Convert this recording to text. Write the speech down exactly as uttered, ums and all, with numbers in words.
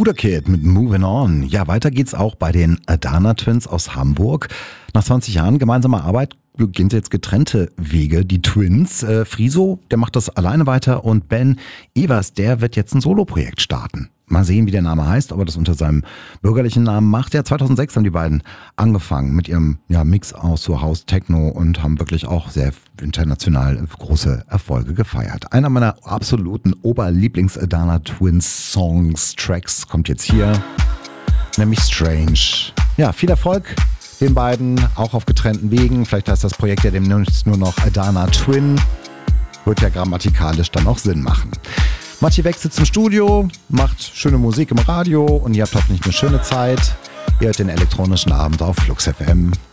Buddha Kid mit Moving On. Ja, weiter geht's auch bei den Adana Twins aus Hamburg. Nach zwanzig Jahren gemeinsamer Arbeit gehen jetzt getrennte Wege. Die Twins, äh, Friso, der macht das alleine weiter und Ben Evers, der wird jetzt ein Soloprojekt starten. Mal sehen, wie der Name heißt, ob er das unter seinem bürgerlichen Namen macht. Ja, zweitausendsechs haben die beiden angefangen mit ihrem ja, Mix aus so House Techno und haben wirklich auch sehr international große Erfolge gefeiert. Einer meiner absoluten Oberlieblings-Adana Twins Songs, Tracks kommt jetzt hier, nämlich Strange. Ja, viel Erfolg den beiden, auch auf getrennten Wegen. Vielleicht heißt das Projekt ja demnächst nur noch Adana Twin. Wird ja grammatikalisch dann auch Sinn machen. Maciej Weck sitzt im Studio, macht schöne Musik im Radio und ihr habt hoffentlich eine schöne Zeit. Ihr hört den elektronischen Abend auf Flux F M.